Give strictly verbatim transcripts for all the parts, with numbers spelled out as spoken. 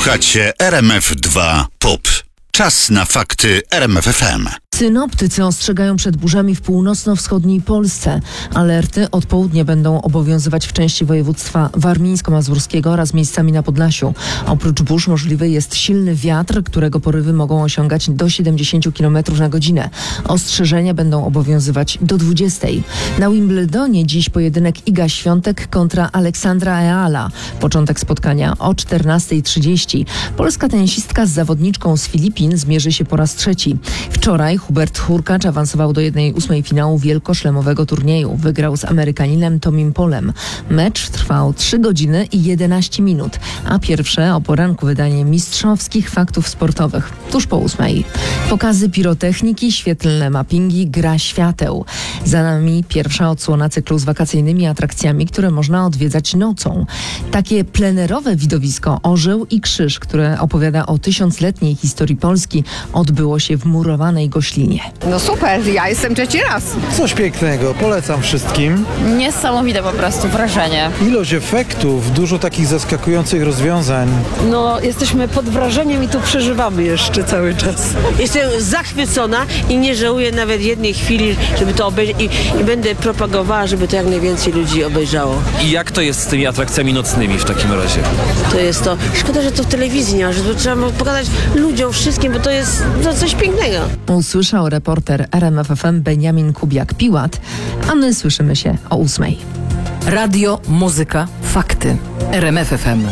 Słuchacie R M F dwa Pop. Czas na fakty R M F F M. Synoptycy ostrzegają przed burzami w północno-wschodniej Polsce. Alerty od południa będą obowiązywać w części województwa warmińsko-mazurskiego oraz miejscami na Podlasiu. Oprócz burz możliwy jest silny wiatr, którego porywy mogą osiągać do siedemdziesiąt kilometrów na godzinę. Ostrzeżenia będą obowiązywać do dwudziestej. Na Wimbledonie dziś pojedynek Iga Świątek kontra Aleksandra Eala. Początek spotkania o czternastej trzydzieści. Polska tenisistka z zawodniczką z Filipin zmierzy się po raz trzeci. Wczoraj Hubert Hurkacz awansował do jednej ósmej finału wielkoszlemowego turnieju. Wygrał z Amerykaninem Tomim Polem. Mecz trwał trzy godziny i jedenaście minut, a pierwsze o poranku wydanie mistrzowskich faktów sportowych. Tuż po ósmej. Pokazy pirotechniki, świetlne mappingi, gra świateł. Za nami pierwsza odsłona cyklu z wakacyjnymi atrakcjami, które można odwiedzać nocą. Takie plenerowe widowisko Orzeł i Krzyż, które opowiada o tysiącletniej historii Polski, odbyło się w murowanej Goślinie. No super, ja jestem trzeci raz. Coś pięknego, polecam wszystkim. Niesamowite po prostu wrażenie. Ilość efektów, dużo takich zaskakujących rozwiązań. No, jesteśmy pod wrażeniem i tu przeżywamy jeszcze cały czas. Jestem zachwycona i nie żałuję nawet jednej chwili, żeby to obejrzeć i, i będę propagowała, żeby to jak najwięcej ludzi obejrzało. I jak to jest z tymi atrakcjami nocnymi w takim razie? To jest to. Szkoda, że to w telewizji nie ma, że to trzeba pokazać ludziom wszystkim, bo to jest to coś pięknego. Usłyszał reporter R M F F M Benjamin Kubiak-Piłat, a my słyszymy się o ósmej. Radio, muzyka, fakty. R M F F M.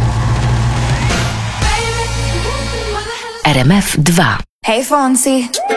R M F dwa. Hey Fonzie.